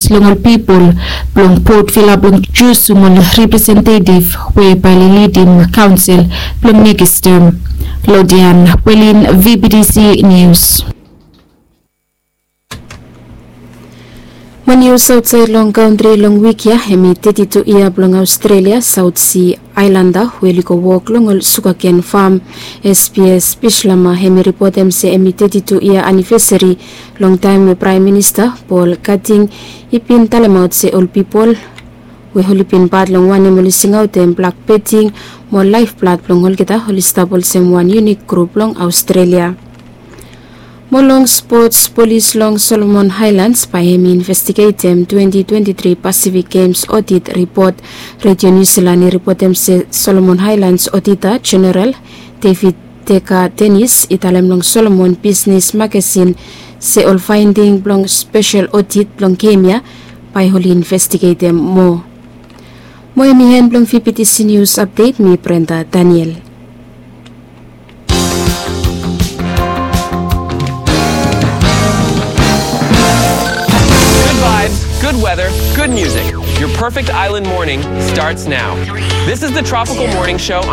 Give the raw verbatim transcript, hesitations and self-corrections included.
longol people blong Port Vila blong choose sumol representative we by leading council blong negistem Lodian Welin V B D C News. Manu South Long Country Long Wikia hemi thirty-two year blong Australia South Sea Islander weliko walk longol sukaken farm S P S Pishlama hemi report M C hemi thirty-two year anniversary long time with Prime Minister Paul Cutting ipin talamaut se all people we holipin pat long one muli singaw tem black petting mo life blood long hol kita holistable sem one unique group long Australia. Molong Sports Police Long Solomon Highlands by him investigate them twenty twenty-three Pacific Games audit report. Radio New Zealand report them se Solomon Highlands Auditor General David Teka Dennis italem long Solomon Business Magazine se all finding long special audit long Kenya by holy investigate them more. Mo emihen long V P T C News update mi Brenda Daniel. Good weather, good music. Your perfect island morning starts now. This is the Tropical Morning Show.